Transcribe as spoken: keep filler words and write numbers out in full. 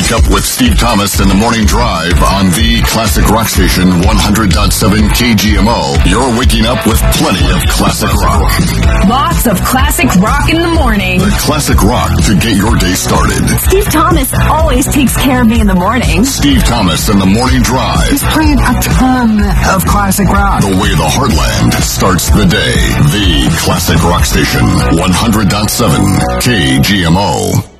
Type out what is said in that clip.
Wake up with Steve Thomas in the Morning Drive on the Classic Rock Station one hundred point seven K G M O. You're waking up with plenty of classic rock. Lots of classic rock in the morning. The classic rock to get your day started. Steve Thomas always takes care of me in the morning. Steve Thomas in the Morning Drive. He's playing a ton of classic rock. The way the heartland starts the day. The Classic Rock Station one hundred point seven K G M O.